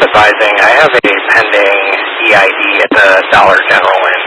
advising I have a pending EID at the Dollar General in